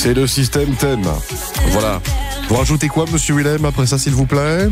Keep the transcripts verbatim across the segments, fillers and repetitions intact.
C'est le système thème. Voilà. Vous rajoutez quoi, monsieur Willem, après ça, s'il vous plaît?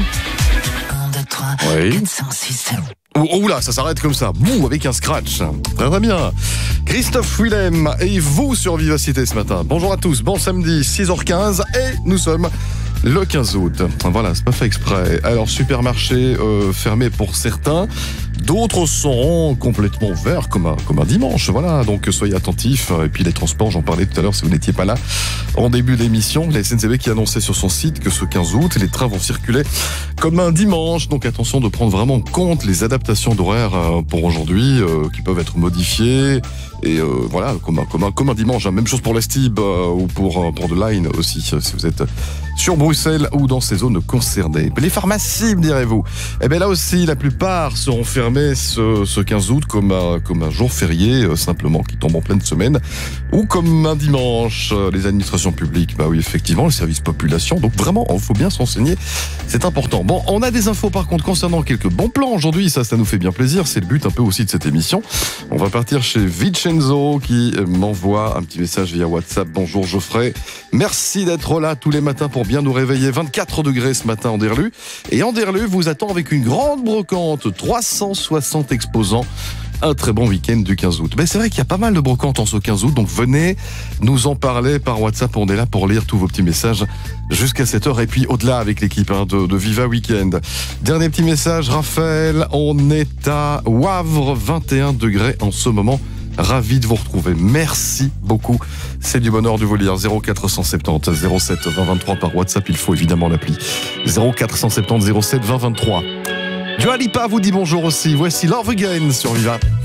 Oui. Oh, oh là, ça s'arrête comme ça. Bouh, avec un scratch. Très très bien. Christophe Willem et vous sur Vivacité ce matin. Bonjour à tous. Bon samedi, six heures quinze et nous sommes le quinze août. Voilà, c'est pas fait exprès. Alors, supermarché euh, fermé pour certains. D'autres seront complètement ouverts comme un, comme un dimanche. Voilà, donc soyez attentifs. Et puis les transports, j'en parlais tout à l'heure si vous n'étiez pas là en début d'émission. La S N C B qui annonçait sur son site que ce quinze août, les trains vont circuler comme un dimanche. Donc attention de prendre vraiment en compte les adaptations d'horaire pour aujourd'hui euh, qui peuvent être modifiées. Et euh, voilà, comme un, comme, un, comme un dimanche. Même chose pour l'Estib euh, ou pour, pour The Line aussi, si vous êtes sur Bruxelles ou dans ces zones concernées. Les pharmacies, me direz-vous. Eh bien là aussi, la plupart seront fermées ce, ce quinze août comme un, comme un jour férié, euh, simplement, qui tombe en pleine semaine, ou comme un dimanche. Les administrations publiques, bah oui, effectivement, le service population. Donc vraiment, il faut bien s'enseigner. C'est important. Bon, on a des infos par contre concernant quelques bons plans aujourd'hui. Ça, ça nous fait bien plaisir. C'est le but un peu aussi de cette émission. On va partir chez Vincenzo qui m'envoie un petit message via WhatsApp. Bonjour Geoffrey. Merci d'être là tous les matins pour bien nous réveiller. vingt-quatre degrés ce matin en Derlu. Et en Derlu vous attend avec une grande brocante. trois cent soixante exposants. Un très bon week-end du quinze août. Mais c'est vrai qu'il y a pas mal de brocantes en ce quinze août, donc venez nous en parler par WhatsApp. On est là pour lire tous vos petits messages jusqu'à sept heures et puis au-delà avec l'équipe hein, de, de Viva Weekend. Dernier petit message, Raphaël, on est à Wavre, vingt et un degrés en ce moment. Ravi de vous retrouver. Merci beaucoup. C'est du bonheur de vous lire. zéro quatre cent soixante-dix zéro sept vingt vingt-trois par WhatsApp. Il faut évidemment l'appli. zéro quatre cent soixante-dix zéro sept vingt vingt-trois. Dua Lipa vous dit bonjour aussi. Voici Love Again sur Viva.